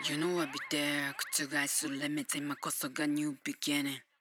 You know I'll be there. 覆す limits 今こそが new beginning